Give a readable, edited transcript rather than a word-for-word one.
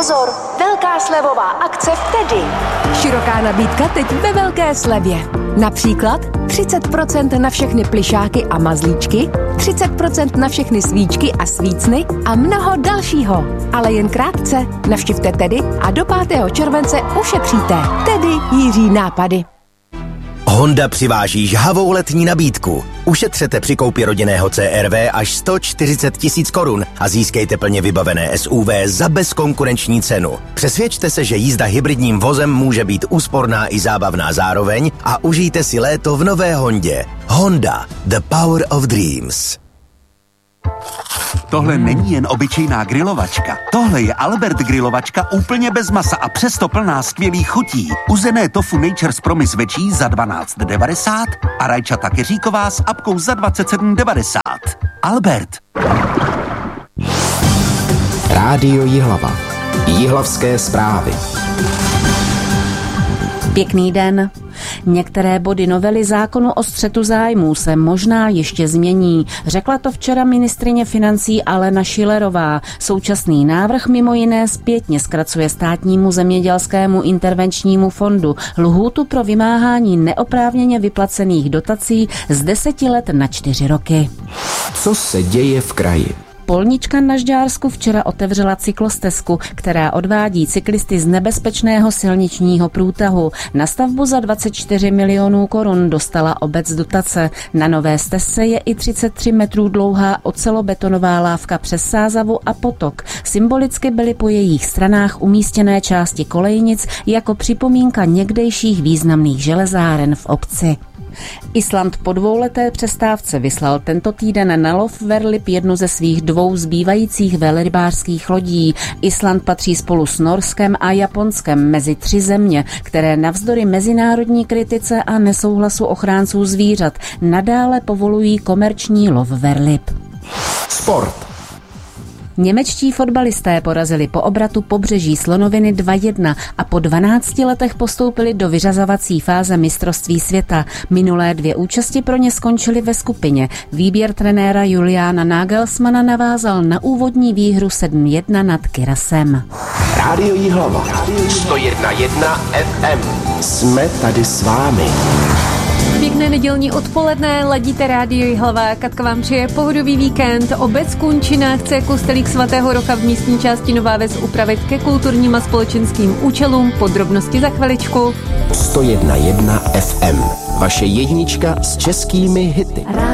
Pozor, velká slevová akce v Tedy. Široká nabídka teď ve velké slevě. Například 30% na všechny plyšáky a mazlíčky, 30% na všechny svíčky a svícny a mnoho dalšího. Ale jen krátce. Navštivte Tedy a do 5. července ušetříte. Tedy Jiří nápady. Honda přiváží žhavou letní nabídku. Ušetřete při koupi rodinného CR-V až 140 000 korun a získejte plně vybavené SUV za bezkonkurenční cenu. Přesvědčte se, že jízda hybridním vozem může být úsporná i zábavná zároveň a užijte si léto v nové Hondě. Honda, the power of dreams. Tohle není jen obyčejná grilovačka. Tohle je Albert grilovačka úplně bez masa a přesto plná skvělých chutí. Uzené tofu Nature's Promise večí za 12,90 a rajčata keříková s apkou za 27,90. Albert. Rádio Jihlava. Jihlavské zprávy. Pěkný den. Některé body novely zákonu o střetu zájmů se možná ještě změní. Řekla to včera ministryně financí Alena Schillerová. Současný návrh mimo jiné zpětně zkracuje Státnímu zemědělskému intervenčnímu fondu lhůtu pro vymáhání neoprávněně vyplacených dotací z 10 let na 4 roky. Co se děje v kraji? Polnička na Žďársku včera otevřela cyklostezku, která odvádí cyklisty z nebezpečného silničního průtahu. Na stavbu za 24 milionů korun dostala obec dotace. Na nové stezce je i 33 metrů dlouhá ocelobetonová lávka přes Sázavu a potok. Symbolicky byly po jejich stranách umístěné části kolejnic jako připomínka někdejších významných železáren v obci. Island po 2leté přestávce vyslal tento týden na lov velryb jednu ze svých 2 zbývajících velrybářských lodí. Island patří spolu s Norskem a Japonskem mezi 3 země, které navzdory mezinárodní kritice a nesouhlasu ochránců zvířat nadále povolují komerční lov velryb. Sport. Němečtí fotbalisté porazili po obratu Pobřeží Slonoviny 2-1 a po 12 letech postoupili do vyřazovací fáze mistrovství světa. Minulé 2 účasti pro ně skončily ve skupině. Výběr trenéra Juliana Nagelsmana navázal na úvodní výhru 7-1 nad Kyrasem. Rádio Jihlava. 101,1 FM. Jsme tady s vámi. Pěkné nedělní odpoledne, ladíte Rádio Jihlava. Katka vám přeje pohodový víkend. Obec Kunčina chce kostelík svatého Roka v místní části Nová Ves upravit ke kulturním a společenským účelům. Podrobnosti za chviličku. 101,1 FM. Vaše jednička s českými hity.